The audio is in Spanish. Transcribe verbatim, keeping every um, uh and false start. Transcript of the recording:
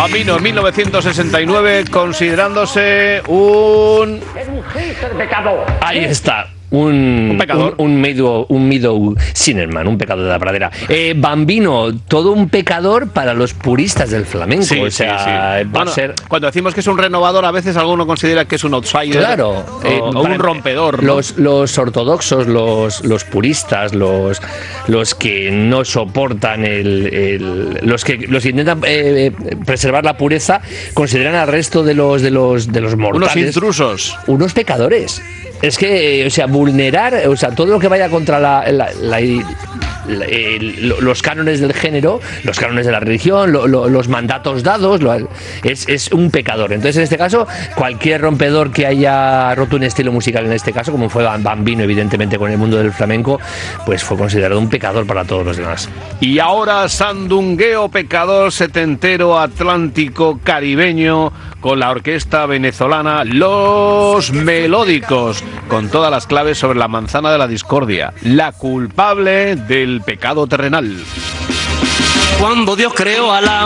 Bambino, mil novecientos sesenta y nueve, considerándose un... Ahí está. Un, un pecador. Un, un, medio, un Meadow Sinnerman, un pecador de la pradera. Eh, Bambino, todo un pecador para los puristas del flamenco. Sí, o sea, sí, sí. va Bueno, a ser... Cuando decimos que es un renovador, a veces alguno considera que es un outsider. Claro. Eh, o un rompedor, ¿no? Los, los ortodoxos, los, los puristas, los, los que no soportan el... el los, que, los que intentan eh, preservar la pureza, consideran al resto de los, de los, de los mortales... Unos intrusos. Unos pecadores. Es que, o sea, vulnerar, o sea, todo lo que vaya contra la, la, la, la el, los cánones del género, los cánones de la religión, lo, lo, los mandatos dados, lo, es, es un pecador. Entonces, en este caso, cualquier rompedor que haya roto un estilo musical, en este caso, como fue Bambino, evidentemente, con el mundo del flamenco, pues fue considerado un pecador para todos los demás. Y ahora, sandungueo pecador setentero, atlántico, caribeño, con la orquesta venezolana Los Melódicos, con todas las claves sobre la manzana de la discordia, la culpable del pecado terrenal. Cuando Dios creó a la